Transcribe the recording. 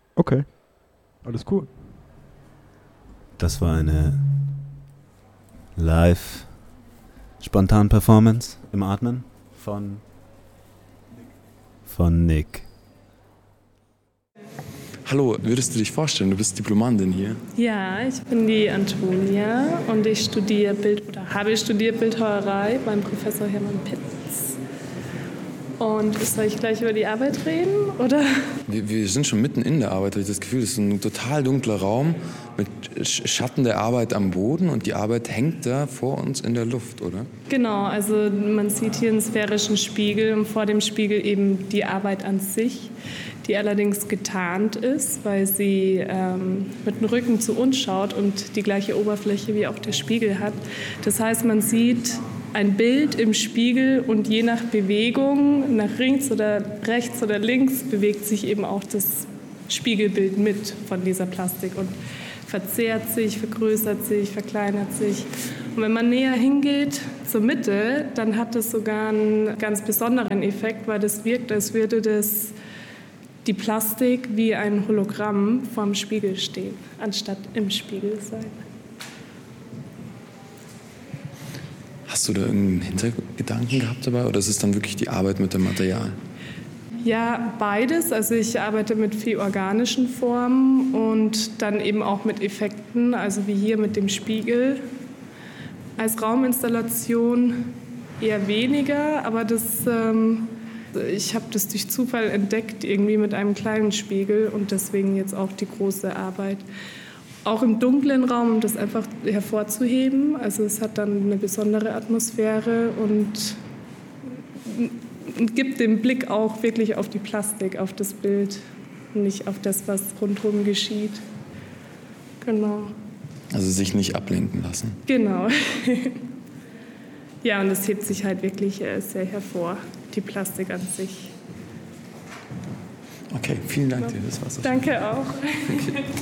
Okay, alles cool. Das war eine Live-Spontan-Performance im Atmen von Nick. Hallo, würdest du dich vorstellen, du bist Diplomandin hier? Ja, ich bin die Antonia und ich habe studiert Bildhauerei beim Professor Hermann Pitz. Und soll ich gleich über die Arbeit reden, oder? Wir sind schon mitten in der Arbeit, habe ich das Gefühl. Das ist ein total dunkler Raum mit Schatten der Arbeit am Boden und die Arbeit hängt da vor uns in der Luft, oder? Genau, also man sieht hier einen sphärischen Spiegel und vor dem Spiegel eben die Arbeit an sich, die allerdings getarnt ist, weil sie mit dem Rücken zu uns schaut und die gleiche Oberfläche wie auch der Spiegel hat. Das heißt, man sieht ein Bild im Spiegel und je nach Bewegung, nach links oder rechts oder links, bewegt sich eben auch das Spiegelbild mit von dieser Plastik und verzerrt sich, vergrößert sich, verkleinert sich. Und wenn man näher hingeht zur Mitte, dann hat das sogar einen ganz besonderen Effekt, weil das wirkt, als würde die Plastik wie ein Hologramm vorm Spiegel stehen, anstatt im Spiegel sein. Hast du da irgendeinen Hintergedanken gehabt dabei oder ist es dann wirklich die Arbeit mit dem Material? Ja, beides. Also ich arbeite mit viel organischen Formen und dann eben auch mit Effekten, also wie hier mit dem Spiegel. Als Rauminstallation eher weniger, aber ich habe das durch Zufall entdeckt, irgendwie mit einem kleinen Spiegel und deswegen jetzt auch die große Arbeit. Auch im dunklen Raum, um das einfach hervorzuheben. Also es hat dann eine besondere Atmosphäre und gibt den Blick auch wirklich auf die Plastik, auf das Bild, nicht auf das, was rundherum geschieht. Genau. Also sich nicht ablenken lassen. Genau. Ja, und es hebt sich halt wirklich sehr hervor, die Plastik an sich. Okay, vielen Dank dir. Das war's. Danke auch. Okay.